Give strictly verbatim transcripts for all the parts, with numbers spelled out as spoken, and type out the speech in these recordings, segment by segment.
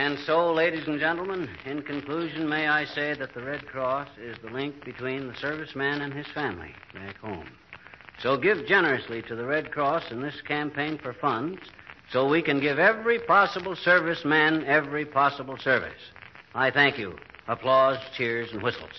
And so, ladies and gentlemen, in conclusion, may I say that the Red Cross is the link between the serviceman and his family back home. So give generously to the Red Cross in this campaign for funds so we can give every possible serviceman every possible service. I thank you. Applause, cheers, and whistles.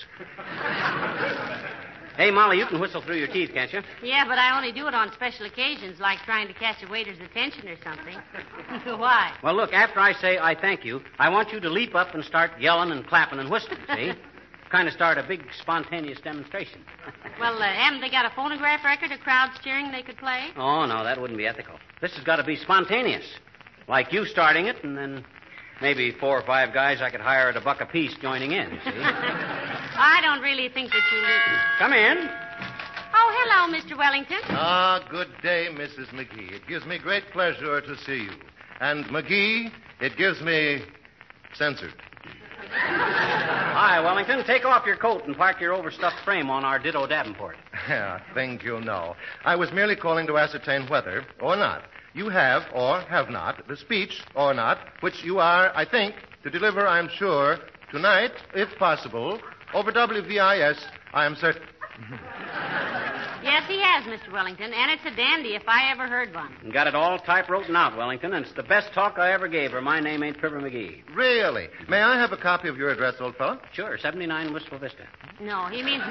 Hey, Molly, you can whistle through your teeth, can't you? Yeah, but I only do it on special occasions, like trying to catch a waiter's attention or something. Why? Well, look, after I say I thank you, I want you to leap up and start yelling and clapping and whistling, see? Kind of start a big spontaneous demonstration. Well, uh, haven't they got a phonograph record of crowds cheering they could play? Oh, no, that wouldn't be ethical. This has got to be spontaneous. Like you starting it, and then maybe four or five guys I could hire at a buck apiece joining in, see? I don't really think that you need... Come in. Oh, hello, Mister Wellington. Ah, good day, Missus McGee. It gives me great pleasure to see you. And, McGee, it gives me... censored. Hi, Wellington. Take off your coat and park your overstuffed frame on our Ditto Davenport. Yeah, I think you'll know. I was merely calling to ascertain whether, or not, you have, or have not, the speech, or not, which you are, I think, to deliver, I'm sure, tonight, if possible, over W V I S, I am certain. Yes, he has, Mister Wellington, and it's a dandy if I ever heard one. Got it all typewritten out, Wellington, and it's the best talk I ever gave her. My name ain't Fibber McGee. Really? May I have a copy of your address, old fellow? Sure, seventy-nine Wistful Vista. No, he means...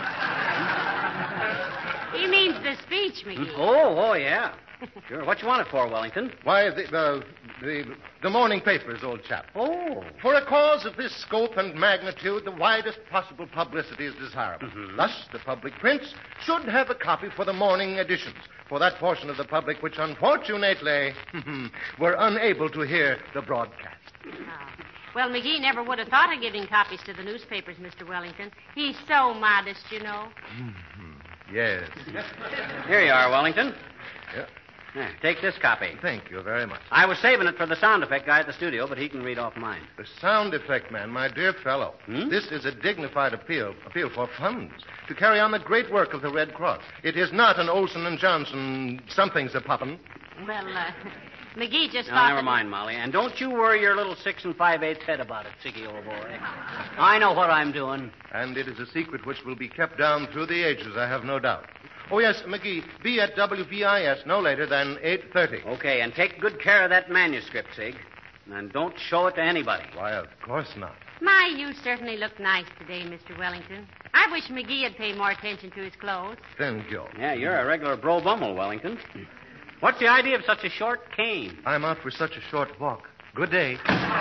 he means the speech, McGee. Oh, oh, yeah. Sure. What you want it for, Wellington? Why, the, the, the, the morning papers, old chap. Oh. For a cause of this scope and magnitude, the widest possible publicity is desirable. Mm-hmm. Thus, the public prints should have a copy for the morning editions, for that portion of the public which, unfortunately, were unable to hear the broadcast. Oh. Well, McGee never would have thought of giving copies to the newspapers, Mister Wellington. He's so modest, you know. Mm-hmm. Yes. Here you are, Wellington. Yeah. There, take this copy. Thank you very much. I was saving it for the sound effect guy at the studio, but he can read off mine. The sound effect man, my dear fellow. Hmm? This is a dignified appeal, appeal for funds to carry on the great work of the Red Cross. It is not an Olson and Johnson something's a poppin'. Well, uh, McGee just no, thought... never that... mind, Molly. And don't you worry your little six and five-eighths head about it, Siggy, old boy. I know what I'm doing. And it is a secret which will be kept down through the ages, I have no doubt. Oh, yes, McGee, be at W V I S no later than eight thirty. Okay, and take good care of that manuscript, Sig. And don't show it to anybody. Why, of course not. My, you certainly look nice today, Mister Wellington. I wish McGee had paid more attention to his clothes. Thank you. Yeah, you're a regular bro bummel, Wellington. What's the idea of such a short cane? I'm out for such a short walk. Good day.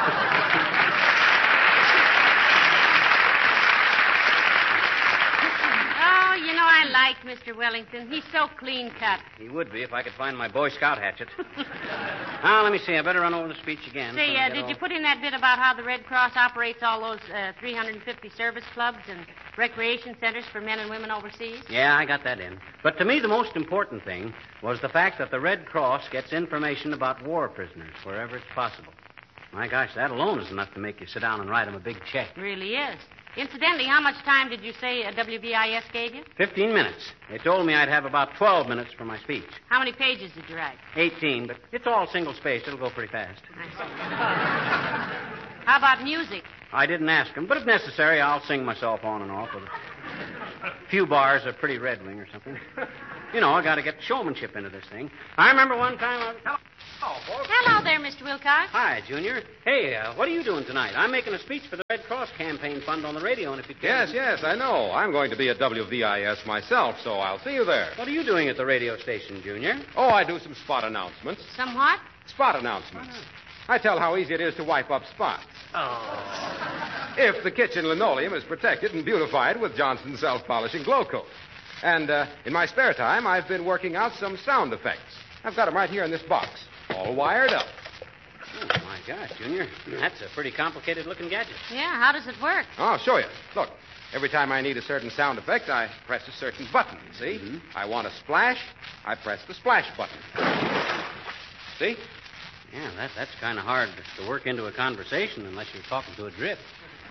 You know, I like Mister Wellington. He's so clean cut. He would be if I could find my Boy Scout hatchet. Now, let me see. I better run over the speech again. Say, uh, did all... you put in that bit about how the Red Cross operates all those uh, three hundred fifty service clubs and recreation centers for men and women overseas? Yeah, I got that in. But to me, the most important thing was the fact that the Red Cross gets information about war prisoners wherever it's possible. My gosh, that alone is enough to make you sit down and write them a big check. Really is. Incidentally, how much time did you say uh, W V I S gave you? Fifteen minutes. They told me I'd have about twelve minutes for my speech. How many pages did you write? Eighteen, but it's all single-spaced. It'll go pretty fast. I see. How about music? I didn't ask him, but if necessary, I'll sing myself on and off with a few bars of Pretty Red Wing or something. You know, I got to get showmanship into this thing. I remember one time I was... Oh, hello there, Mister Wilcox. Hi, Junior. Hey, uh, what are you doing tonight? I'm making a speech for the Red Cross campaign fund on the radio, and if you can... Yes, yes, I know. I'm going to be at W V I S myself, so I'll see you there. What are you doing at the radio station, Junior? Oh, I do some spot announcements. Some what? Spot announcements. I tell how easy it is to wipe up spots. Oh. If the kitchen linoleum is protected and beautified with Johnson's self-polishing glow coat. And uh, in my spare time, I've been working out some sound effects. I've got them right here in this box, all wired up. Oh, my gosh, Junior. That's a pretty complicated-looking gadget. Yeah, how does it work? I'll show you. Look, every time I need a certain sound effect, I press a certain button, see? Mm-hmm. I want a splash, I press the splash button. See? Yeah, that, that's kind of hard to work into a conversation unless you're talking to a drip.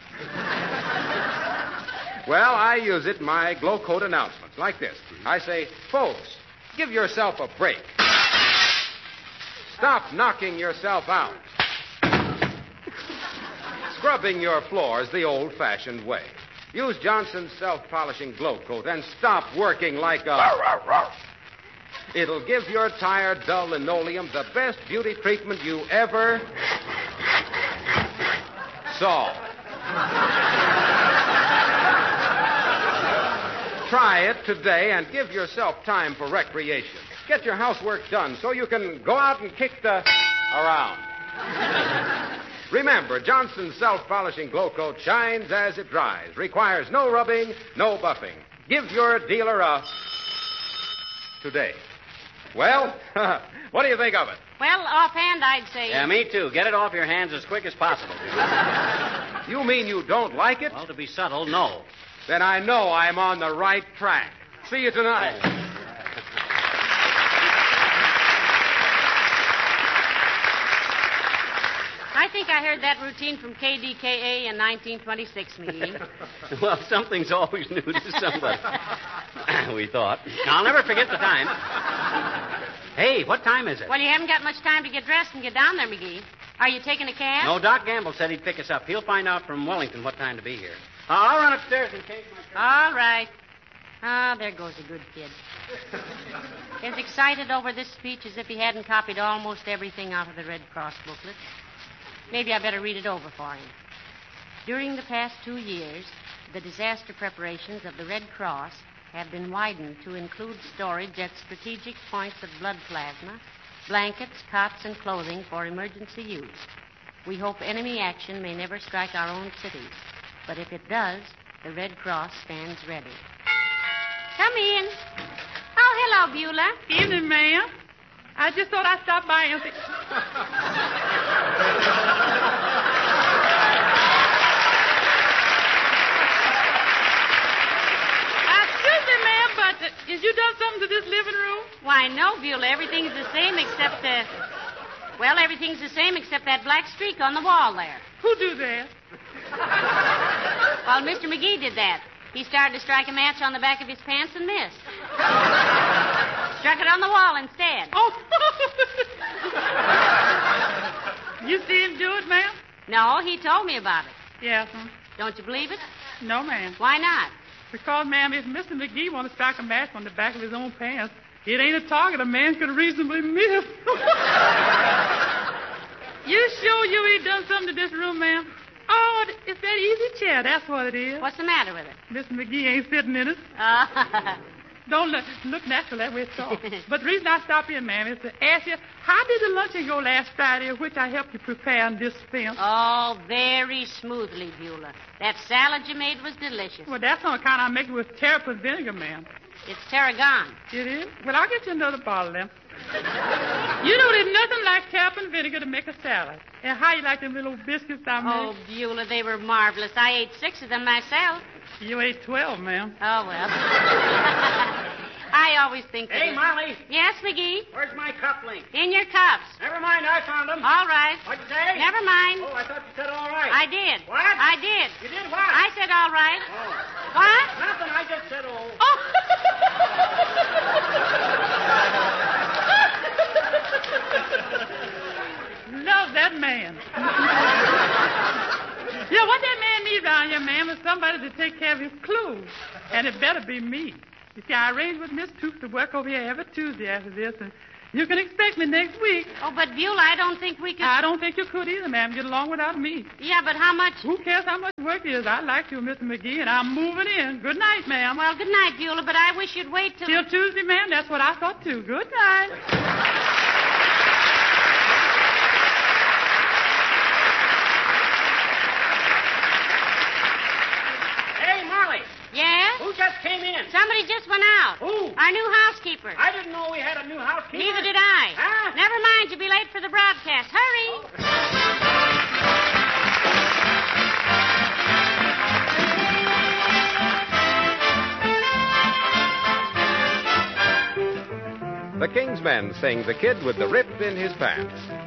Well, I use it in my glow coat announcements, like this. I say, folks, give yourself a break. Stop knocking yourself out. scrubbing your floors the old-fashioned way. Use Johnson's self-polishing glow coat and stop working like a... It'll give your tired, dull linoleum the best beauty treatment you ever saw. Try it today and give yourself time for recreation. Get your housework done so you can go out and kick the around. Remember, Johnson's self-polishing glow coat shines as it dries, requires no rubbing, no buffing. Give your dealer a today. Well, what do you think of it? Well, offhand, I'd say... Yeah, me too. Get it off your hands as quick as possible. You mean you don't like it? Well, to be subtle, no. Then I know I'm on the right track. See you tonight. I think I heard that routine from K D K A in nineteen twenty-six, McGee. Well, something's always new to somebody. We thought. I'll never forget the time. Hey, what time is it? Well, you haven't got much time to get dressed and get down there, McGee. Are you taking a cab? No, Doc Gamble said he'd pick us up. He'll find out from Wellington what time to be here. Uh, I'll run upstairs and change my shirt. All right. Ah, there goes a good kid. As excited over this speech as if he hadn't copied almost everything out of the Red Cross booklet. Maybe I better read it over for him. During the past two years, the disaster preparations of the Red Cross have been widened to include storage at strategic points of blood plasma, blankets, cots, and clothing for emergency use. We hope enemy action may never strike our own cities, but if it does, the Red Cross stands ready. Come in. Oh, hello, Beulah. Evening, ma'am. I just thought I'd stop by and see... But uh, has you done something to this living room? Why, no, Beulah. Everything's the same except, uh, well, everything's the same except that black streak on the wall there. Who do that? Well, Mister McGee did that. He started to strike a match on the back of his pants and missed. Struck it on the wall instead. Oh. You see him do it, ma'am? No, he told me about it. Yes, ma'am. Don't you believe it? No, ma'am. Why not? Because, ma'am, if Mister McGee wants to strike a match on the back of his own pants, it ain't a target a man could reasonably miss. You sure you ain't done something to this room, ma'am? Oh, it's that easy chair. That's what it is. What's the matter with it? Mister McGee ain't sitting in it. Uh, Don't look, look natural that way it's all. But the reason I stopped in, ma'am, is to ask you, how did the luncheon go last Friday, which I helped you prepare and dispense? Oh, very smoothly, Beulah. That salad you made was delicious. Well, that's on account I make it with terrapin vinegar, ma'am. It's tarragon. It is? Well, I'll get you another bottle then. You know, there's nothing like terrapin vinegar to make a salad. And how you like them little biscuits I made? Oh, Beulah, they were marvelous. I ate six of them myself. You ate twelve, ma'am. Oh, well. I always think that... Hey, Molly. Yes, McGee? Where's my cufflink? In your cuffs. Never mind, I found them. All right. What'd you say? Never mind. Oh, I thought you said all right. I did. What? I did. You did what? I said all right. Oh. What? Nothing, I just said oh. Oh. Love that man. Yeah, what that man needs around here, ma'am, is somebody to take care of his clothes. And it better be me. You see, I arranged with Miss Toops to work over here every Tuesday after this, and you can expect me next week. Oh, but Beulah, I don't think we could... I don't think you could either, ma'am. Get along without me. Yeah, but how much... Who cares how much work it is? I like you, Mister McGee, and I'm moving in. Good night, ma'am. Well, good night, Beulah, but I wish you'd wait till... Till Tuesday, ma'am. That's what I thought, too. Good night. Yes? Who just came in? Somebody just went out. Who? Our new housekeeper. I didn't know we had a new housekeeper. Neither did I. Huh? Never mind, you'll be late for the broadcast. Hurry. The King's Men sing The Kid with the Rip in His Pants.